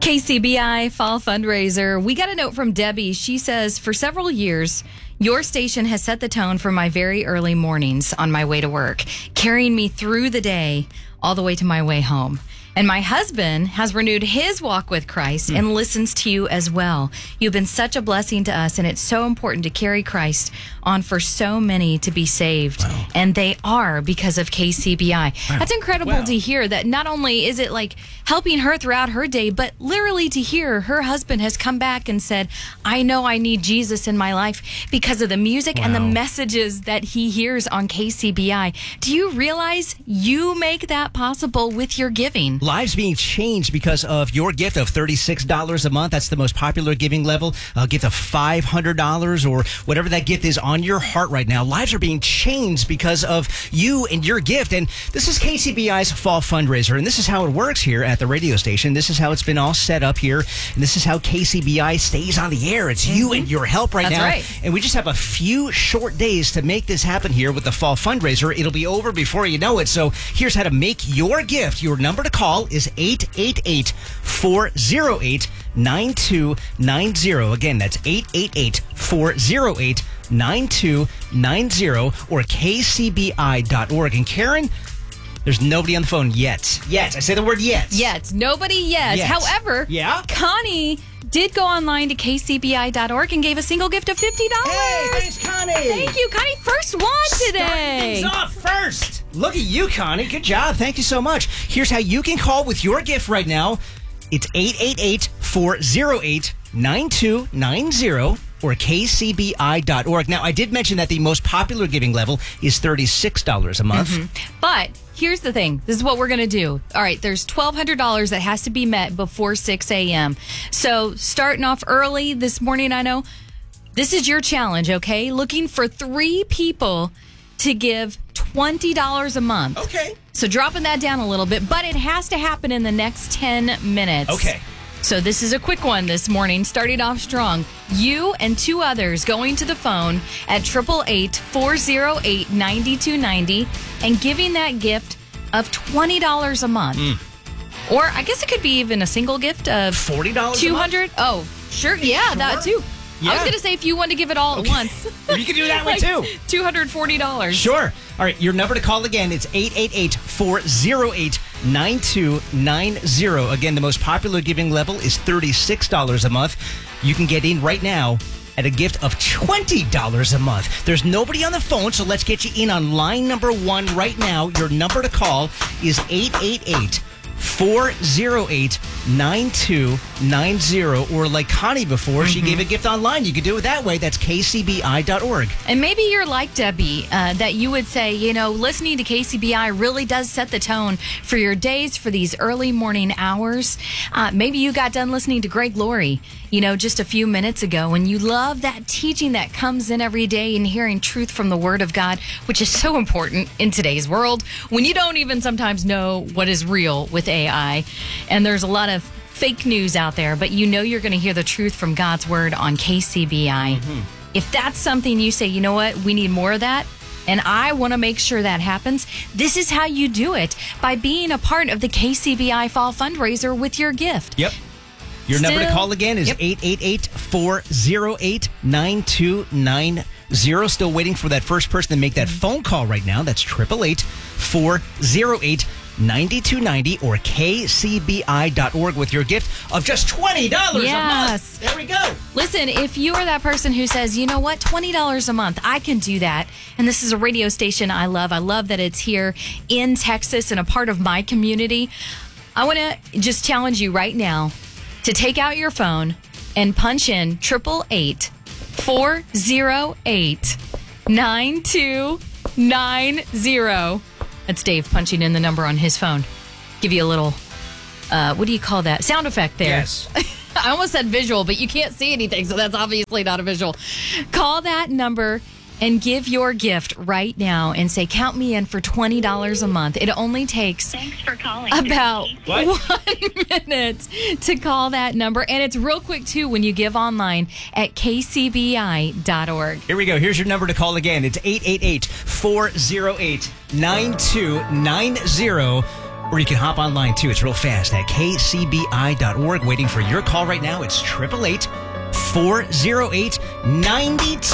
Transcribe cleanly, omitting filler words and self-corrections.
KCBI Fall Fundraiser. We got a note from Debbie. She says, for several years, your station has set the tone for my very early mornings on my way to work, carrying me through the day all the way to my way home. And my husband has renewed his walk with Christ and listens to you as well. You've been such a blessing to us, and it's so important to carry Christ on for so many to be saved. Wow. And they are because of KCBI. Wow. That's incredible to hear that not only is it like helping her throughout her day, but literally to hear her husband has come back and said, I know I need Jesus in my life because of the music and the messages that he hears on KCBI. Do you realize you make that possible with your giving? Lives being changed because of your gift of $36 a month. That's the most popular giving level. A gift of $500 or whatever that gift is on your heart right now. Lives are being changed because of you and your gift. And this is KCBI's Fall Fundraiser. And this is how it works here at the radio station. This is how it's been all set up here. And this is how KCBI stays on the air. It's you and your help right now. Right. And we just have a few short days to make this happen here with the Fall Fundraiser. It'll be over before you know it. So here's how to make your gift. Your number to call is 888-408-9290. Again, that's 888-408-9290 or kcbi.org. And Karen, there's nobody on the phone yet. Yet. I say the word yet. Yet. Nobody yet. However, Connie did go online to kcbi.org and gave a single gift of $50. Hey, thanks, Connie. Thank you, Connie. First one today. Starting things off first. Look at you, Connie. Good job. Thank you so much. Here's how you can call with your gift right now. It's 888-408-9290 or kcbi.org. Now, I did mention that the most popular giving level is $36 a month. But here's the thing. This is what we're going to do. All right, there's $1,200 that has to be met before 6 a.m. So starting off early this morning, I know, this is your challenge, okay? Looking for 3 people to give $20 a month. Okay. So dropping that down a little bit, but it has to happen in the next 10 minutes. Okay. So this is a quick one this morning, starting off strong. You and 2 others going to the phone at 888-408-9290 and giving that gift of $20 a month. Or I guess it could be even a single gift of $40 $200. Oh, sure. Yeah, Sure. that too. Yeah. I was going to say if you want to give it all at once. You can do that one too. $240. Sure. All right, your number to call again, it's 888-408-9290. Again, the most popular giving level is $36 a month. You can get in right now at a gift of $20 a month. There's nobody on the phone, so let's get you in on line number 1 right now. Your number to call is 888-408-9290. Or like Connie before, she gave a gift online. You can do it that way. That's kcbi.org. And maybe you're like Debbie, that you would say, you know, listening to KCBI really does set the tone for your days, for these early morning hours. Maybe you got done listening to Greg Laurie, you know, just a few minutes ago, and you love that teaching that comes in every day and hearing truth from the Word of God, which is so important in today's world when you don't even sometimes know what is real with AI. And there's a lot of fake news out there, but you know you're going to hear the truth from God's Word on KCBI. If that's something you say, you know what, we need more of that, and I want to make sure that happens, this is how you do it, by being a part of the KCBI Fall Fundraiser with your gift. Yep. Your number to call again is 888-408-9290. Still waiting for that first person to make that phone call right now. That's 888-408-9290 or kcbi.org with your gift of just $20 a month. There we go. Listen, if you are that person who says, you know what, $20 a month, I can do that. And this is a radio station I love. I love that it's here in Texas and a part of my community. I want to just challenge you right now to take out your phone and punch in 888-408-9290. That's Dave punching in the number on his phone. Give you a little, what do you call that? Sound effect there. Yes. I almost said visual, but you can't see anything, so that's obviously not a visual. Call that number and give your gift right now and say, count me in for $20 a month. It only takes Thanks for calling. about 1 minute to call that number. And it's real quick, too, when you give online at kcbi.org. Here we go. Here's your number to call again. It's 888-408-9290. Or you can hop online too. It's real fast at kcbi.org. Waiting for your call right now. It's 888-408-9200.